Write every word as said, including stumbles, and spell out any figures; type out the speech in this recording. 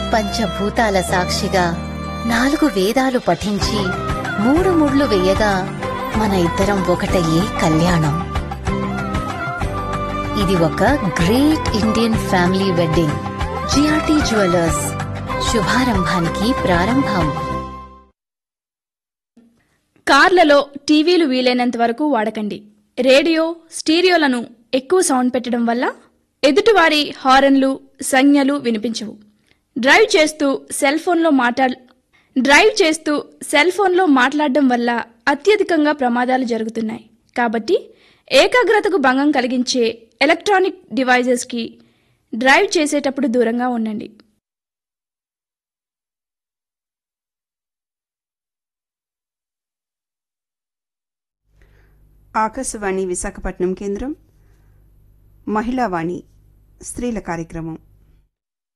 పంచభూతాల సాక్షిగా నాలుగు వేదాలు పఠించి మూడు ముళ్ళు వేయగా మన ఇద్దరం ఒకటయ్యే కళ్యాణం. ఇది ఒక great Indian family wedding. GRT jewellers, శుభారంభానికి ప్రారంభం. కార్లలో టీవీలు వీలైనంత వరకు వాడకండి. రేడియో, స్టీరియోలను ఎక్కువ సౌండ్ పెట్టడం వల్ల ఎదుటివారి హారన్లు, సంజ్ఞలు వినిపించవు. డ్రైవ్ చేస్తూ సెల్ ఫోన్లో మాట్లా డ్రైవ్ చేస్తూ సెల్ ఫోన్లో మాట్లాడడం వల్ల అత్యధికంగా ప్రమాదాలు జరుగుతున్నాయి. కాబట్టి ఏకాగ్రతకు భంగం కలిగించే ఎలక్ట్రానిక్ డివైజెస్కి డ్రైవ్ చేసేటప్పుడు దూరంగా ఉండండి. ఆకాశవాణి విశాఖపట్నం కేంద్రం. మహిళావాణి స్త్రీల కార్యక్రమం.